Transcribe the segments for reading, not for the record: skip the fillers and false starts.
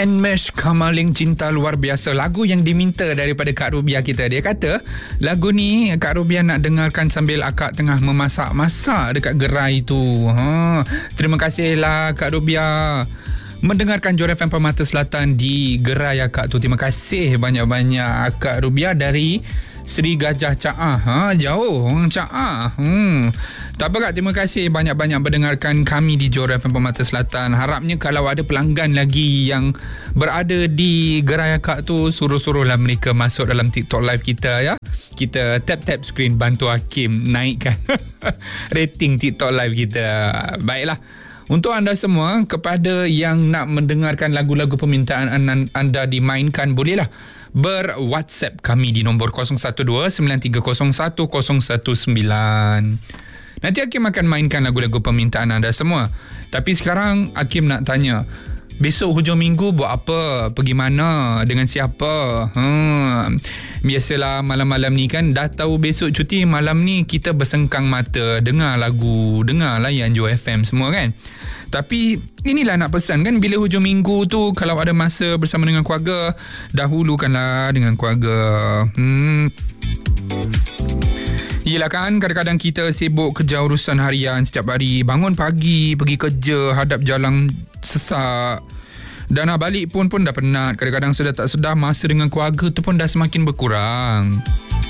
Enmesh Kamaling Cinta Luar Biasa, lagu yang diminta daripada Kak Rubiah kita. Dia kata lagu ni Kak Rubiah nak dengarkan sambil akak tengah memasak-masak dekat gerai tu. Terima kasihlah Kak Rubiah mendengarkan Johor FM Permata Selatan di gerai akak tu. Terima kasih banyak-banyak Kak Rubiah dari Seri Gajah Caah. Jauh Caah. Tak apa Kak, terima kasih banyak-banyak mendengarkan kami di Johor FM Permata Selatan. Harapnya kalau ada pelanggan lagi yang berada di gerai akak tu, suruh-suruhlah mereka masuk dalam TikTok live kita ya. Kita tap-tap screen bantu Hakim naikkan rating TikTok live kita. Baiklah, untuk anda semua, kepada yang nak mendengarkan lagu-lagu permintaan anda dimainkan, bolehlah ber-WhatsApp kami di nombor 012-9301-019. Nanti Hakim akan mainkan lagu-lagu permintaan anda semua. Tapi sekarang Hakim nak tanya, besok hujung minggu buat apa? Pergi mana? Dengan siapa? Biasalah malam-malam ni kan, dah tahu besok cuti, malam ni kita bersengkang mata dengar lagu, dengar layan Johor FM semua kan. Tapi inilah nak pesan kan, bila hujung minggu tu kalau ada masa bersama dengan keluarga, dahulukanlah dengan keluarga. Yelah kan, kadang-kadang kita sibuk kerja urusan harian setiap hari, bangun pagi, pergi kerja, hadap jalan sesak, dan nak balik pun dah penat. Kadang-kadang sudah tak sedar, masa dengan keluarga tu pun dah semakin berkurang.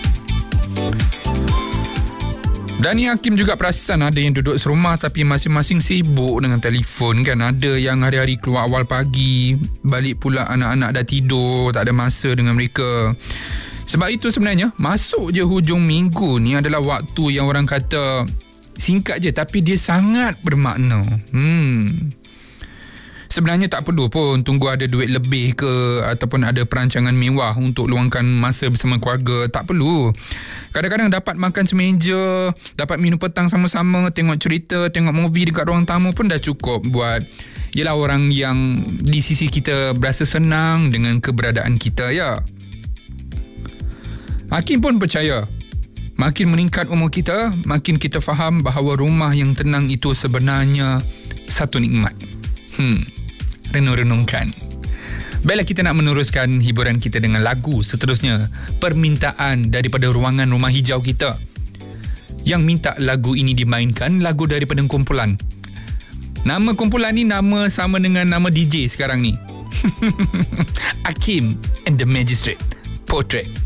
Dan ni Hakim juga perasan ada yang duduk serumah tapi masing-masing sibuk dengan telefon kan. Ada yang hari-hari keluar awal pagi, balik pula anak-anak dah tidur, tak ada masa dengan mereka. Sebab itu sebenarnya masuk je hujung minggu ni adalah waktu yang orang kata singkat je tapi dia sangat bermakna. Sebenarnya tak perlu pun tunggu ada duit lebih ke ataupun ada perancangan mewah untuk luangkan masa bersama keluarga. Tak perlu. Kadang-kadang dapat makan semeja, dapat minum petang sama-sama, tengok cerita, tengok movie dekat ruang tamu pun dah cukup buat yelah orang yang di sisi kita berasa senang dengan keberadaan kita ya. Hakim pun percaya, makin meningkat umur kita, makin kita faham bahawa rumah yang tenang itu sebenarnya satu nikmat. Renung-renungkan. Baiklah, kita nak meneruskan hiburan kita dengan lagu seterusnya. Permintaan daripada ruangan rumah hijau kita. Yang minta lagu ini dimainkan, lagu daripada kumpulan. Nama kumpulan ni nama sama dengan nama DJ sekarang ni. Hakim and the Magistrate Portrait.